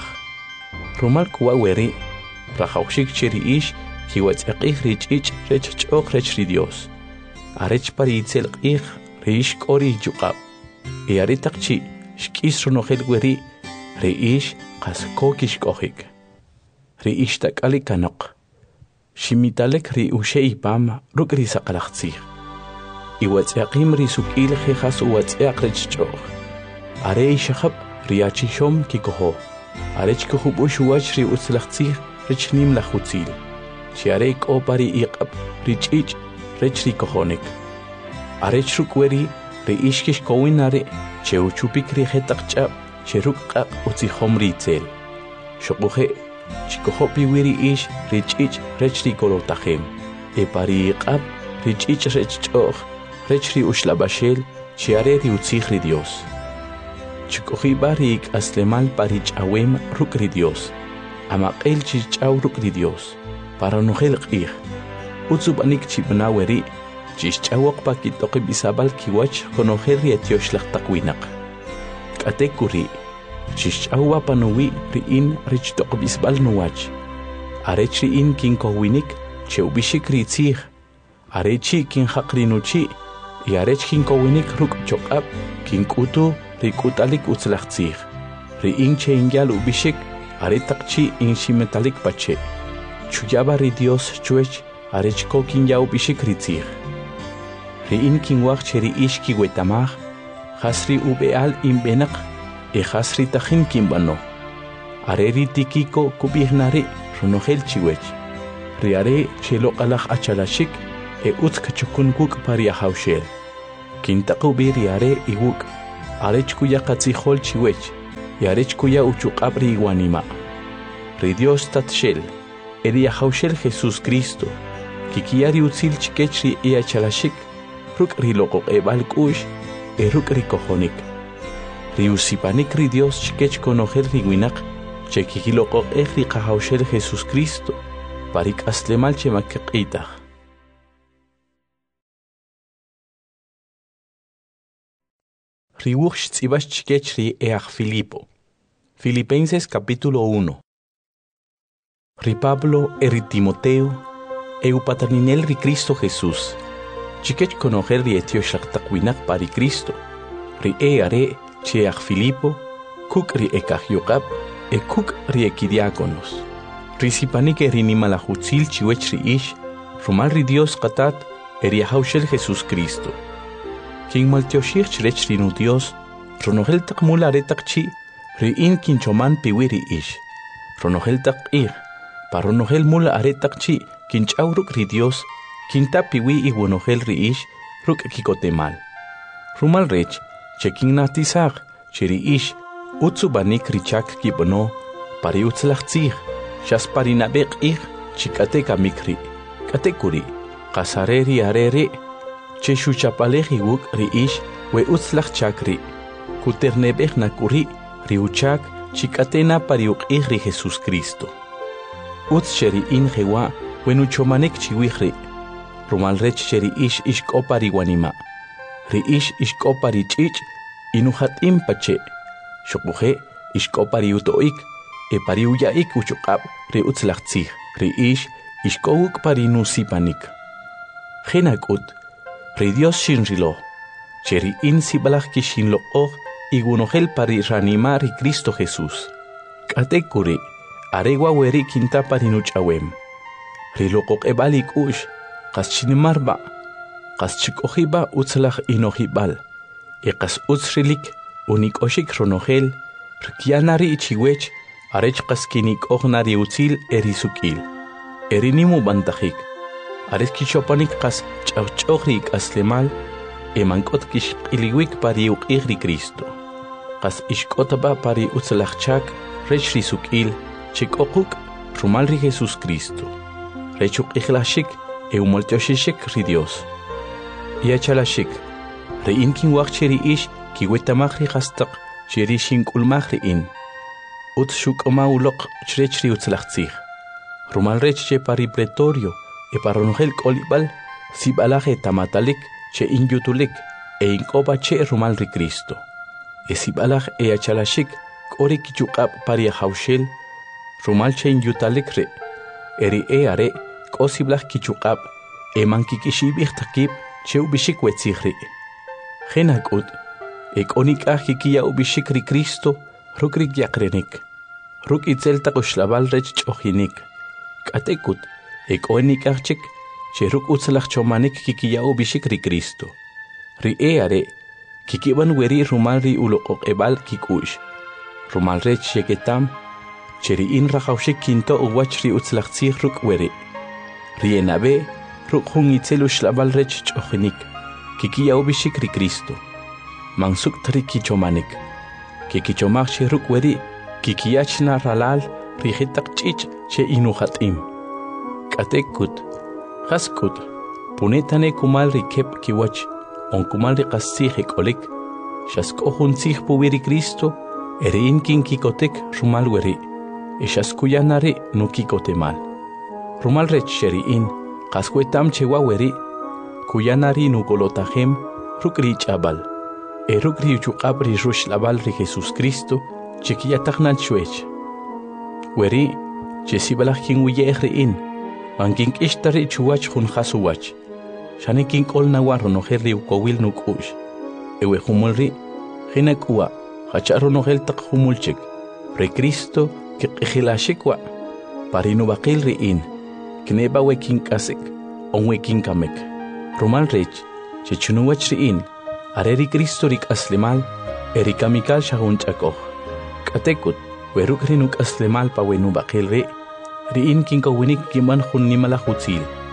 rumal kuwa weri rajawshik cheri ish kiwatz'aqij ri ch'ich rech ch'oq rech ri Dios arech paritzel q'ij ri ish k'ori chuqab ari taq chi xk'is runojel weri ri ish qas ko kixk'ojik ri ish tak'ali kanoq ximitalek ri uxe'y pam ruk' ri saqalaj tzij iwatz'aqim ri suk'il jejas uwatz'aq rech ch'oq are ixajab ri achixom kikojo arech kujub'ux uwach ri utzlaj tzij rech nim laj utzil xiare k'o pari iq'ab ri ch'ich' rech ri kojonek arech ruk' weri ri ish kixkowin are che uchupik ri jetaq ch'ab che ruk' q'aq utzijom ri tzel xoquje chikojopi wiri ish ri ch'ich' rech ri kolotajem pari iq'ab ri ch'ich' rech ch'oq rech ri uxlabaxel chiare ri utzij ri Dios chikojiba ri ik'aslemal pari ch'awem ruk' ri Dios amaq'el chich'aw ruk' ri Dios para nojel q'ij utzubanik chibna weri chixch'awoq pa kit'oqib isabal kiwach konojel ri etioxlaj taq winaq k'atekuri chixch'awwa panuwi ri'in rich toq'ib isbal nuwach arech ri'in kinkojwinik che ubixik ri tzij arechi kinjaq ri nuchi' y arech kinkowwinik ruk' choq'ab kink'utu ri k'ut'alik utzlaj tzij ri'in che inyal ubixik are taq chi inximetalik pache chuyaba ri Dios chuech arech ko kinyaw ubixik ri tzij ri'in kinwaj che ri ish kiwetamaj jas ri ube'al inb'enaq jas ri tajin kinb'ano are ri tikiko kub'ijnari runojel chiwech ri are che loq'alaj achalaxik utska chukun guk paria haushel. Kintaku bir yare iwuk. Arech kuya katzihol chiwech. Yarech kuya uchuk abri iguanima. Ri Dios tatshel. Eria haushel Jesús Cristo. Kikiyari utzil chikechri ea chalashik. Ruk riloko ebal kush. Eruk rikohonik. Ri usipanik ri Dios chikech konojer riguinak. Chekikiloko ejri kahaushel Jesús Cristo. Parik aslemal chemakikitah. Riwuch tzibas chikechri each Filipo. Filipenses capítulo 1. Ri Pablo eri Timoteo, patraninel ri Cristo Jesús. Chikech conocer ri etio shaktakwinak pari Cristo. Ri are cheach Filipo, kuk ri ekach yokab, kuk ri ekidiakonos. Ri sipanik eri nimalahutzil chiwech ri ish, rumal ri Dios katat eri haushel Jesús Cristo. King maltioshir chrech rinu Dios, ronogel tak mula retak chi, ri in kinchoman piwiri ish. Ronogel tak paronogel mula aretak chi, kinchauruk ri Dios, kinta piwi iguanogel ri ish, ruk kikotemal. Rumal rech, cheking natisag, chiri ish, utsubanik richak kibono, pari utzlachtzig, shas parinabek chikateka mikri, katekuri, kasareri arere, Cheshu chapaleji wuk ri ish we utzlach chakri. Kuternebech nakuri ri uchak chikatena pariuk ri Jesús Cristo. Utz cheri in jewa wenuchomanek chiwihri. Rumalrech cheri ish ishkopari wanima. Ri ish ishkopari chich inuhat impache. Shokuhe ishkopari utoik pari uyaik uchukab ri utzlach tzig. Ri ish ishkowuk pari nusipanik. Genakut Ri Dios shinrilo, cheri in sibalach kishinlo igunohel pari ranimar y Cristo Jesús. Katekuri, aregua weri kinta parinuchawem. Rilokok ebalik ush, kas chinimarba, kas chikohiba utzlach inohibal, kas utzrilik unik oshik ronogel, rikianari ichiwech, arech kaskinik ognari utzil erisukil. Erinimu bantajik. Ares kishopanik kas chawchogrik aslemal, emankot kishiliwik pari ukigri Cristo. Kas ishkotaba pari utzlachchak, rech risukil, chikokuk, rumalri Jesús Cristo. Rechuk iglashik, eumoltioshishik ri Dios. Iachalashik, reinkin wachcheri ish, kiwetamachri hastak, cheri shinkulmachri in. Utshuk maulok chrechri utzlachtzig. Rumalrech che pari pretorio, paronogel kolibal, sibalaje tamatalik, che inyutulik, inkoba che rumal ri Cristo. Sibalaj achalashik, kori kichukab paria haushel, rumal che inyutalik re, eri are, kosiblaj kichukab, mankikishibich takib, che ubishik wetzigri. Genakut, onikah kikia ubishik ri Cristo, rukrik yakrenik, ruk itzelta koshlabal rech chohinik, katekut, oenikachik, cheruk utzlach chomanik kikiyao bishik ri Cristo. Ri are, kikiban weri rumal ri ulokok ebal kikush. Rumal rech sheketam, cheri in rachaushik kinto uwach ri utzlach tzig ruk weri. Ri enabe, ruk hun itzelu shlabal rech chochinik, kikiyao bishik ri Cristo. Mansuk tri kichomanik. Kikichomach cheruk weri, kikiyachna ralal, ri hitak chich che inuhatim. Katekut, Haskut, punetane kumal rikep kiwach, on kumal rikasih ekolik, shasko hunsih puwiri Cristo, erin kin kikotek rumal weri, esaskuyanari no kikotemal. Rumal rech sheriin, kaskuetam chewa weri, kuyanari no kolotahem, rukrich abal, erukri uchukabri rush labal ri Jesús Cristo, chikiyatagnan chwech. Weri, chesibalajkin wiyehriin, Manking ishtari chuwach hun hasuwach. Shaniking ol nawarro no herri ukowil nukush. Ewe humulri, hinakua, hacharo no hel tak humulchik. Re Cristo, que hilashikwa. Parino bakil riin, kneba weking kasik, on weking kamek. Rumal rech, chichunuwach riin, areri Cristo rik aslimal, erikamikal shahunchakoh. Katekut, werukrinuk aslimal pa wenu bakil ri. Riin king kawinik kiman hun nimala hutzil.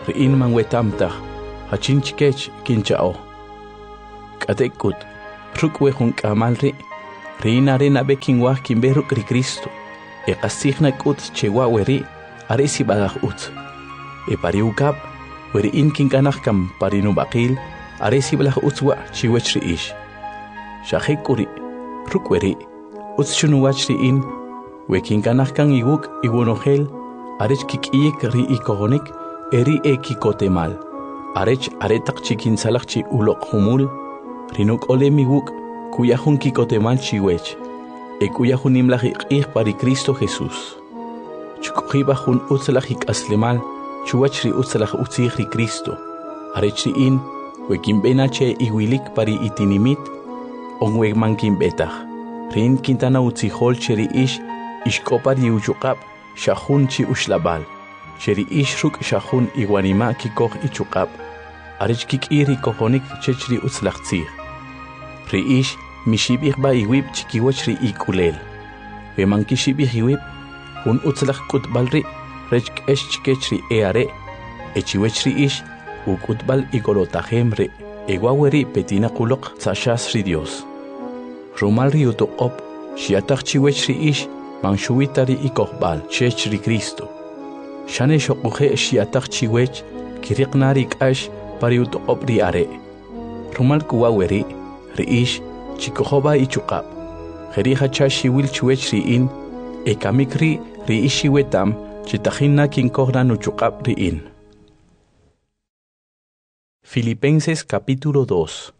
ri'in man wetamtaj, hachin chikech kinchao. Katekut, rukwe jun kamal ri'in arena bekin wah kimbe ruk ri Cristo. E qasigna kut chewa weri, aresi bagaj ut. E pariukap, weri in kinkanaj kam parinu bakil, aresi balaj utwa chiwech ri'ish. Shahekuri, rukweri, utschunuwach ri'in, wekinkanaj kan iwuk iwonogel, arech kikiyek ri ikogonik, eri ekikotemal. Arech aretak chikinsalak chi ulok humul, rinuk olemi wuk, kuyahun kikotemal chiwech. E kuyahun imlaj iqih pari Cristo Jesús. Chukujiba jun utzalaj ikaslemal, chuwach ri utzalaj utzih ri Cristo. Arech ri'in, wekinbena che iwilik pari itinimit, onweg man kinbetaj. Rin kintana utzihol cheri ish, ishkopar yuchukap, shahun chi ushlabal. Cheri ish ruk shahun iguanima kikoj ichukap. Arech kikiri kojonik chechri utzlachtzih. Ri ish, mishibih ba iwib chikiwach ri ikulel. Weman kishibih iwib, un utzlach kutbal ri, rech kesh chikech ri eare, echiwech ri ish, ukutbal igolotajem ri, egwaweri petina kulok tzashas ri Dios. Rumal ri utuqop, shiatak chiwech ri ish, manshuitari ikojbal, chech ri Cristo. Shane shokuje shiatak chiwech, kiriqnari kash pari utuqop ri are. Rumal kuwaweri, ri ish, chikojoba ichukap. Jerija chashiwil chiwech ri in, ekamikri ri ishiwetam, chitajina kinkogran uchukap ri in. Filipenses capítulo 2.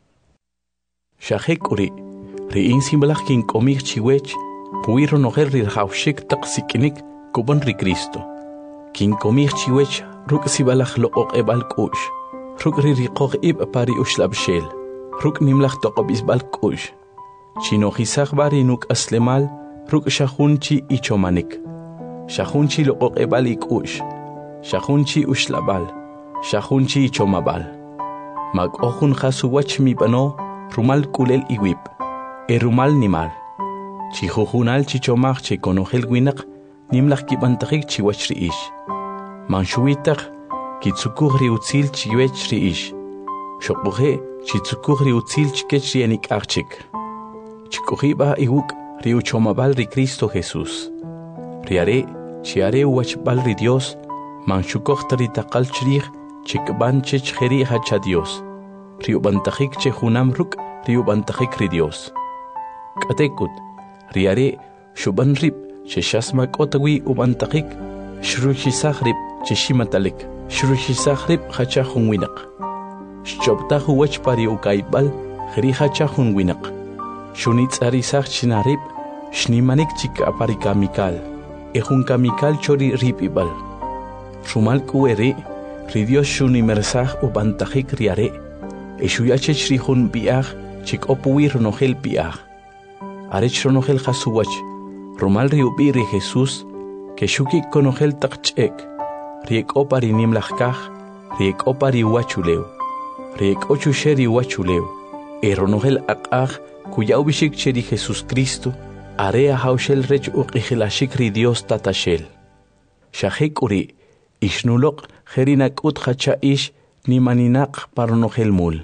Shahekuri, ri'in simbalaj kinkomij chiwech, puiro nojer ri haushik taqsikinik kubon ri Cristo. Kinkomij chiwech ruk sibalaj loqoq ebal kush, ruk ri riqoq ib pari ushlabshel, ruk nimlaj toqobis bal kush. Chinojisaj bari nuk aslemal, ruk shahunchi ichomanik. Shahunchi loqoq ebal ikush, shahunchi ushlabal. Shahunchi chomabal. Mag ojun jasuwach mi bano, rumal kulel iwip. E rumal nimal. Chihujunal chichomach che konogel winak, nimlach kibantajik chiwach riish. Manshuitach, kitsukuj riutzil chiwech riish. Shokbuhe, chitsukuj riutzil chikech rienik archik. Chikujiba iwuk riuchomabal ri Cristo Jesús. Riare, chiare uwachbal ri Dios, manshukoj taritakal chrij, chikban chech jeri hacha Dios. Riubantajik che junam ruk, riubantajik ri Dios. Katekut, riare, shuban rip, che shasmak otawi ubantajik, shruchisaj rip, che shimatalik, shruchisaj rip hacha junwinak. Shchoptahu wach pari ukaibal, jeri hacha junwinak. Shunitzarisaj chinarip, shnimanik chika aparikamikal, ejunkamikal chori ripibal. Rumal kuere, ri Dios shunimersaj ubantajik riare, eshuyachech rihun biaj, chik opuwi ronogel biaj. Arech ronogel jasuwach, rumal riubi ri Jesús, que shukik konogel takchek, riek opari nimlajkaj, riek opari wachuleu, riek ochusheri wachuleu, ronogel akaj, cuya ubishik cheri Jesús Cristo, area haushel rech uqijilashik ri Dios tatashel. Shahek uri, ishnulok jerinak uthacha ish nimaninak paronogel mul.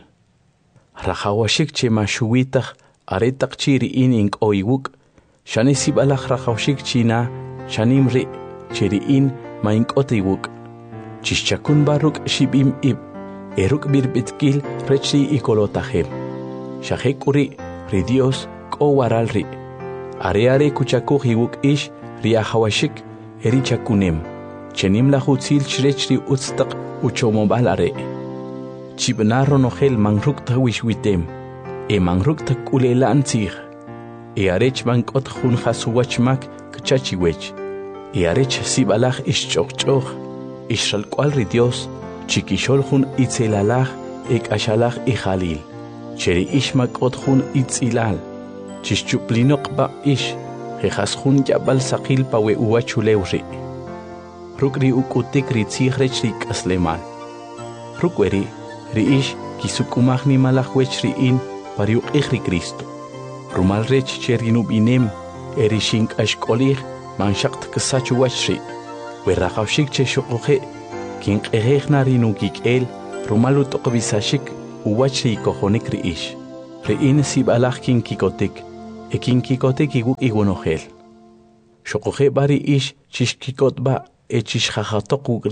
Rajawashik che mashuwitach aretak chiri in oiwuk, shanesibалах rajawashik china, shanimri chiri in mainkotiwuk. Chishchakun baruk shibim ib, eruk birbitkil rechi ikolotajem. Shahek uri, ri Dios ko waralri. Are kuchakuj iwuk ish riahawashik erichakunem. Chenim la hutzil chrechri utztak uchomobal are. Chibnaro nogel mangruk tawishwitem. E mangruk takulela antzig. E arech bankot jun jasuwachmak kchachiwech. E arech sibalaj ishchokchoch. Ishalkwal ri Dios. Chikishol jun itzelalaj ek ashalaj ijalil. Cheri ishmak ot jun itzilal. Chischuplinok ba ish. Jejas jun yabal sakil pawe uwachulewri. Rukri ukutik ritzig rech rik aslemal. Rukweri, riish kisukumach ni malachwech riin pariuk ri Cristo. Rumal rech cherinub inem, erishink ashkolich, manshakt kasachuwach ri. Werachawshik che shokoje, kin q'ejejna rinukik'el rumalu t'oqbisashik uwach ri kojonik ri'ix ri'in sib'alaj kin kikotik kin kikotik iwuk iwonojel xoqoje bari ix chixkikotba chixjajatoq wuk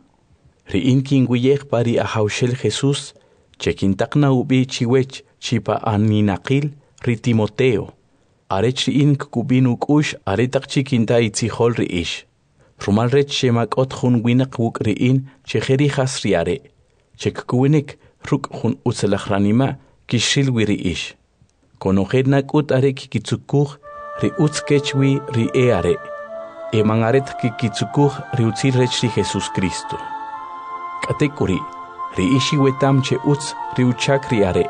ri'in kin wiyej bari ajawxel Jesús chekintaqna ubi chiwech chipa aninaqil ri Timoteo arech ri'in kukubin uk'ux aretaq chikinta itzijol ri'ix rumal rech xemak'ot jun winaq wuk ri'in chejerijas riare chekkuwinik ruk' jun utzilaj ranima kixil wi ri'ix konojel nak'ut are kikitzukuj ri utz kech wi ri are eman aret kikitzukuj ri utzil rech ri Jesús Cristo k'atek'uri ri'ix iwetam che utz ri uchak ri are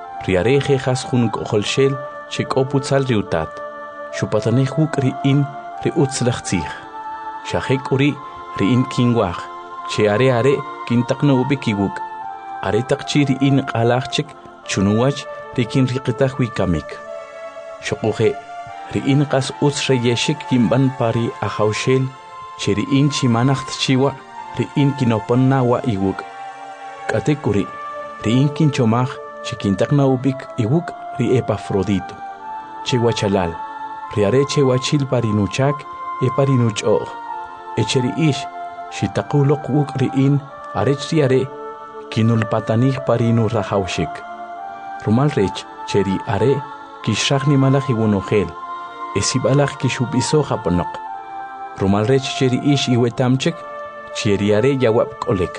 jejas jun k'ojolxel che k'o putzal ri utat xupatanej wuk ri'in ri utzlaj tzij xajek'uri ri'in kinwaj che are kintaqna ubi kiwuk aretaq chi ri'in q'alajchik chunuwach ri kinriqitaj wi kamik xoquje ri'in qas utz reyexik kinb'an pari ajawxel che ri'in chimanaj tchiwa ri'in kinoponna wa iwuk k'atek'uri ri'in kinchomaj che kintaqna ubik iwuk ri Epafrodito che wachalal ri are che wachil pari nuchak pari nuch'oj eche ri'ix xitaquloq wuk ri'in arech ri are kinulpatanij pari nu rajawxik rumal rech che ri are kixraj nimalaj iwonojel sib'alaj kixub'isoj aponoq rumal rech che ri'ix iwetamchik che ri are yawab k'olek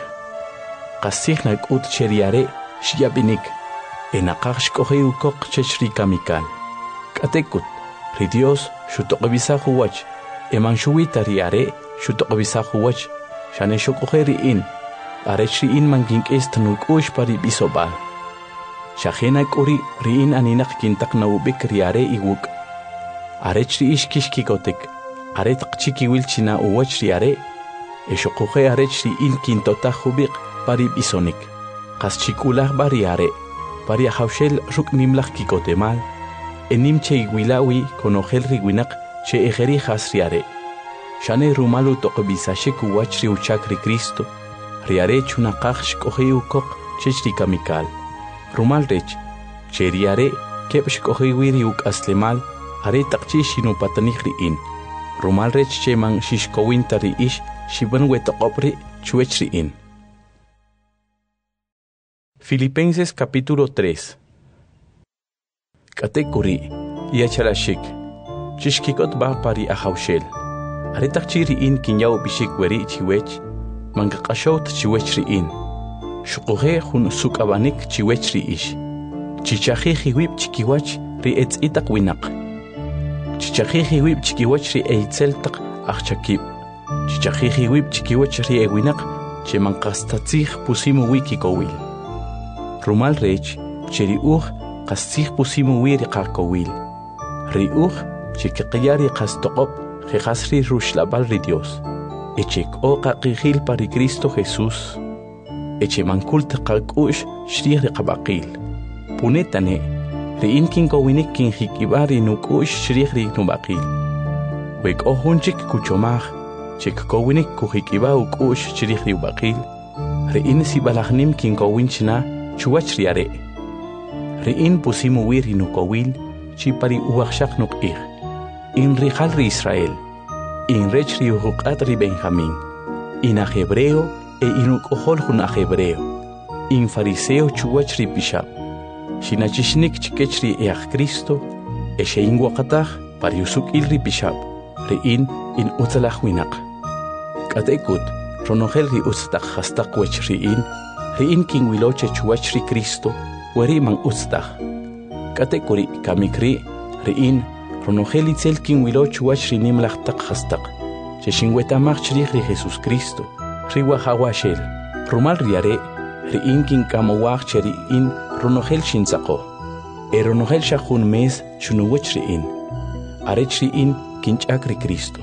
qasij nak'ut che ri are xyab'inik enaqaj xk'oje ukoq chech ri kamikal k'atek'ut ri Dios xutoq'b'isaj uwach eman xuwita ri are xutoq'b'isaj uwach xane xok'oje ri'in arech ri'in man kink'ist nuk'ux pari b'isob'al xajena k'uri ri'in aninaq kintaqna ubik ri are iwuk arech ri'ix kixkikotik aretaq chikiwil china uwach ri are xoqoje arech ri'in kintotaj ubiq pari b'isonik qas chik'ulaj bari are pari ajawxel ruk' nimlaj kikotemal enim che iwilawi konojel ri winaq che ejerijas ri are xane rumalu toqb'isashik uwach ri uchak ri Cristo ri are chunaqaj xk'oje ukoq chech ri kamikal rumal rech che ri are keb' xk'oje wi ri uk'aslemal aretaq chi xinupatanij ri'in rumal rech che man xixkowinta ri'ix xib'an wetoq'ob' ri' chwech ri'in. Filipenses capítulo 3. K'atek'uri yachalaxik chixkikot ba pari ajawxel aretaq chi ri'in kinyaw b'ixik weri' chiwech mankaq'axowt chiwech ri'in xuqoje jun suk'ab'anik chiwech ri'ix chichajij iwib' chikiwach ri etz'itaq winaq chichajij iwib' chikiwach ri eitzel taq ajchakib' chichajij iwib' chikiwach ri ewinaq che manqastatzij pusimu wi kikowil rumal rech che ri uj qas tzij pusimu wi ri qalkowil ri uj che kiqya ri qas toq'ob' jejas ri ruxlab'al ri Dios eche k'o qaqijil pari Cristo Jesús eche mankult qak'ux xrij ri qab'aqil punetane ri'in kinkowinik kinjik'ib'a ri nuk'ux xrij ri nub'aqil we k'o jun chik kuchomaj che kkowinik kujik'ib'a uk'ux xrij ri ub'aqil ri'in sib'alaj nim kinkowin china chuwach ri are ri'in pusimu wi ri nukowil chi pari uwajxaq nuk'ij in rijal ri Israel in rech ri ujuq'at ri Benjamín in aj hebreo inuk'ojol jun aj hebreo in fariseo chuwach ri pixab' xinachixnik chikech ri aj Cristo xe'in waqataj pari usuk'il ri pixab' ri'in in utzalaj winaq k'atek'ut ronojel ri utztaq jastaq wech ri'in kinwiloche chuwach ri Cristo weri man utztaj k'atek'uri kamik ri'in ronojel itzel kinwilo chuwach ri nimlaj taq jastaq che xinwetamaj chirij ri Jesús Cristo ri wajawaxel rumal ri are ri'in kinkamowaj che ri'in ronojel xintz'aqoj ronojel xa jun mes xunuwach ri'in arech ri'in kinch'ak ri Cristo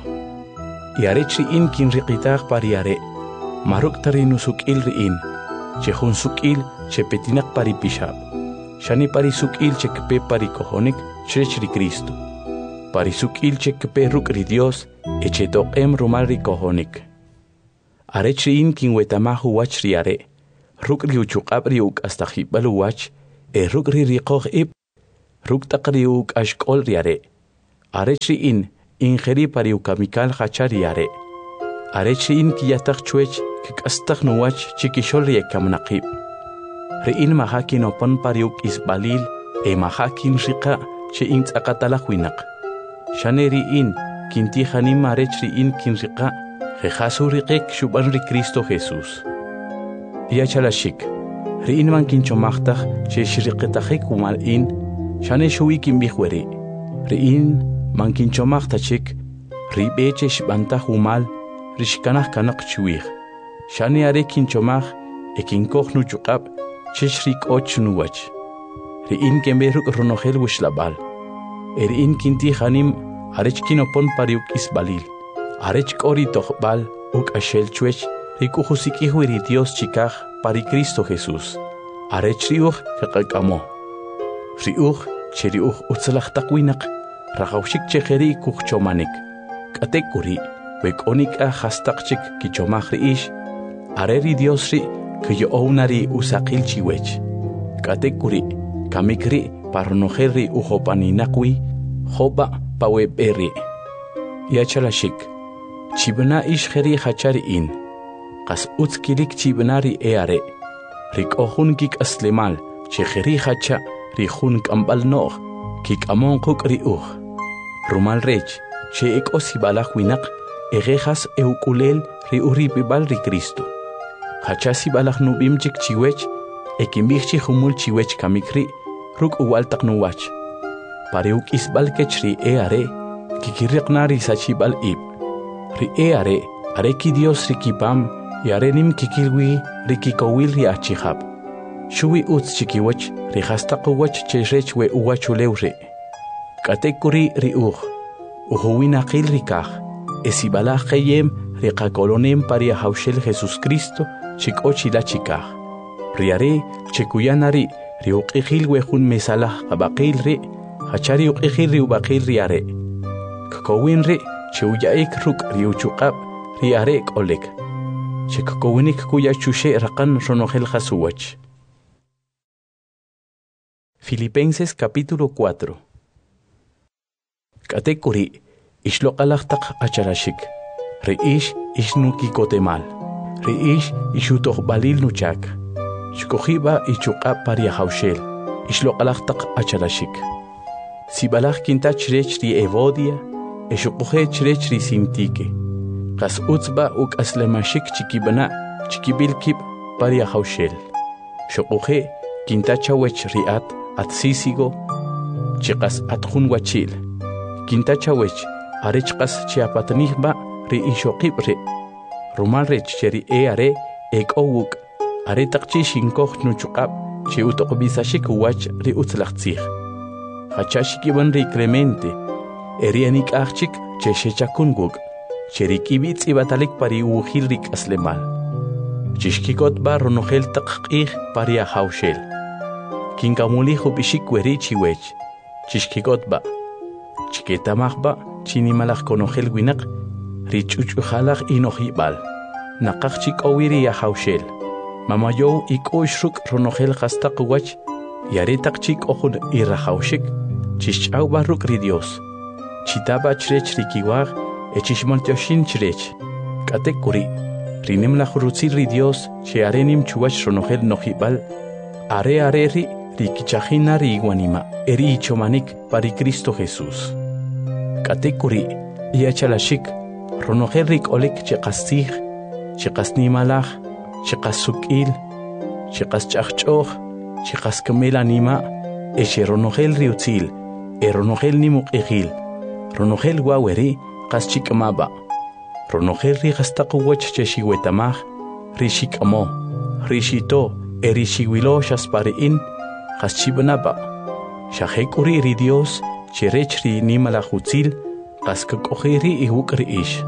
y arech ri'in kinriqitaj pari are maruk'ta ri nusuk'il ri'in che jun suk'il che petinaq pari pixab' xani pari suk'il che kpe pari kojonik chirech ri Cristo pari suk'il che kpe ruk' ri Dios che toq'em rumal ri kojonik Arechriin kin wetamahu wach riare. Rukri uchuqab riuk hasta jibalu wach. Rukri riqoq ib. Ruk taqriuk ashkol riare. Arechriin ingeri pariukamikal hachariare. Arechriin kiyatak chuech kikastak nuwach chikishol riekamnaqib. Riin mahakin opon pariuk isbalil mahakin riqa che intzaqatalaqwinaq. Shaneriin kintijanim arechriin kinriqa jejasuriqek shuban ri Cristo Jesús. Yachalashik riin man kinchomaqtaj che shriqetajek umalin shane shuwi kinbijweri. Riin man kinchomaqtajik ribeche shbantaj umal rishkanaj kanaq chuwij. Shane are kinchomaj ekinkoj nuchuqab chishrik och nuwach. Riin kenberuk ronojel wishlabal. Riin kintijanim arech kinopon pariuk isbalil. Arech kori toqbal uk ashel chuech rikujusikihwiri Dios chikaj pari Cristo Jesús. Arech riuj kaqalkamo. Riuj cheriuj utzalajtakwinaq rajawshik chejeri kujchomanik. Katekuri wekonika hastaqchik kichomaj riish. Areri Dios ri kuyo ounari usaqil chiwech. Katekuri kamikri parnojeri ujopaninaqwi joba paweberi. Yachalashik chibna ishjeri hachariin. Qas utzkilik chibnari eare. Rikohun kik aslemal chejeri hacha rihun kambal nog kik amon kuk riuj. Rumal rech che ekosibalaj winaq egejas eukulel riuribibal ri Cristo. Hachasi balaj nubimchik chiwech ekimbijchi humul chiwech kamikri ruk uwaltaq nuwach. Pareuk isbalkech ri eare kikiriqnari sachibal ib. Ri eare areki Dios rikipam yarenim kikilwi rikikowil ri achihab. Shuwi utz chikiwach rihastaqwach cherech we uwachulewre. Katekuri ri uhuwinaqil rikaj. Esibalaj qeyem riqakolonem paria hawshel Jesus Cristo chikochila chikaj. Riare chekuyanari riuqijil wejun mesalaj qabaqil ri hachari uqijil riubaqil riare. Kakowin ri cheuyaik ruk riuchuqab riare k'olek. Chekakowinik kuyachushe raqan ronojel jasuwach. Filipenses capítulo 4. Katekuri ishloqalaqtaq acharashik. Riish ishnukikotemal. Riish ishutoqbalil nuchak. Shkojiba ichuqab paria hawshel. Ishloqalaqtaq acharashik. Sibalaj kintach rech ri Evodia, eshuquje chrech ri Sintike. Qas utzba uk aslemashik chikibana chikibilkib paria hawshel. Shuquje kintachawech riat atsisigo chiqas atjun wachil. Kintachawech arechqas chiapatnihba ri ishoqibre. Rumal rech cheri eare ekowuk aretaqchi shinkoj nuchuqab chi utoqbisashik wach ri utzlaqtzij. Hachashikiban ri Clemente erianik achik cheshechakunguk cherikibitz ibatalik pari ujil rik aslemal. Chishkikot ba ronojel taqqij paria hawshel. Kinkamuli hubishik weri chiwech. Chishkikot ba chiketamajba chinimalaj konojel winaq richuchujalaj inojibal. Naqaqchik owiri ya hawshel. Mamayow ikuishruk ronojel hastaqwach yaretaqchik ojun irajawshik chishch'aw barruk ri Dios. Chitaba chrech rikiwaj echishmaltyoshin chrech. Katekuri rinem la jurutzil ri Dios che arenim chuwach ronojel nojibal. Are ri rikichajina ri iguanima eri ichomanik pari Cristo Jesús. Katekuri yachalashik ronojel rik olek cheqastij cheqasnimalaj cheqasuk'il cheqasch'ajch'oj chiqas kamel anima eche ronojel riutzil ronojel nimuq'ijil ronojel waweri qas chik'amaba ronojel riqastaqwach chexiwetamaj rixik'amo rixito erixiwilo xaspari'in qas chibnaba xajek'uri ri Dios cherech ri nimalajutzil qas kak'ojeri iwuk' ri'ix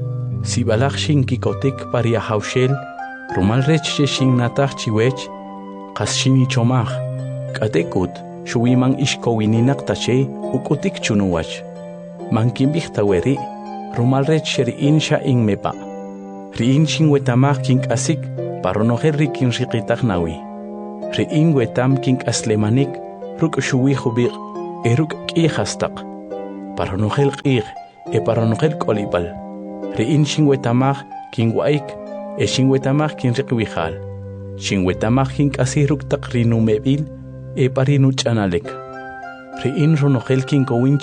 sibalaj xinkikotik paria hawshel rumal rech xexinnataj chiwech qas xinichomaj k'atekut xuwiman ixkowininaq tache ukutik chunuwach mankinbij taweri rumal rech xeri'in xa inmepa Riin xinwetamaj kink'asik paronojel rikin riqitaj nawi. Riin wetam kinkaslemanik ruk' xuwi jubiq ruk' k'ij hastaq. Paronojel q'ij paronojel k'olib'al. Riin xinwetamaj kinwa'ik xinwetamaj kinriqwijal. Xinwetamaj kink'asij ruk' taq rinumeb'il parinuch'analek. Riin ronojel kinkowin.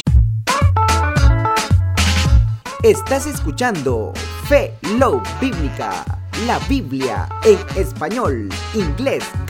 Estás escuchando Fe Love Bíblica, la Biblia en español, inglés,